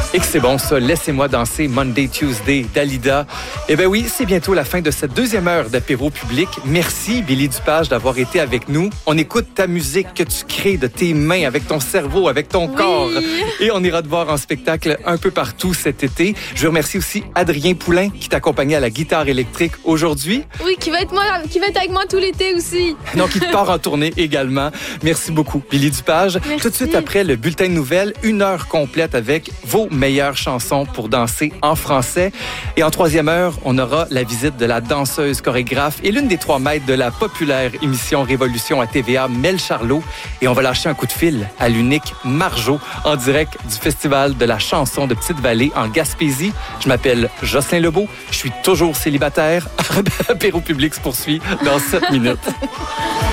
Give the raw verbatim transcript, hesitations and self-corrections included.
Et que c'est bon ça, Laissez-moi danser Monday, Tuesday, Dalida. Eh bien oui, c'est bientôt la fin de cette deuxième heure d'apéro public. Merci Billy Dupage d'avoir été avec nous. On écoute ta musique que tu crées de tes mains, avec ton cerveau, avec ton oui. corps. Et on ira te voir en spectacle un peu partout cet été. Je remercie aussi Adrien Poulain qui t'accompagnait à la guitare électrique aujourd'hui. Oui, qui va être moi, qui va être avec moi tout l'été aussi. Donc, il part en tournée également. Merci beaucoup, Billy Dupage. Merci. Tout de suite après le bulletin de nouvelles, une heure complète avec vos meilleures chansons pour danser en français. Et en troisième heure, on aura la visite de la danseuse chorégraphe et l'une des trois maîtres de la populaire émission Révolution à T V A, Mel Charlot. Et on va lâcher un coup de fil à l'unique Marjo en direct du Festival de la chanson de Petite-Vallée en Gaspésie. Je m'appelle Jocelyn Lebeau. Je suis toujours célibataire. Apéro public se poursuit dans sept minutes.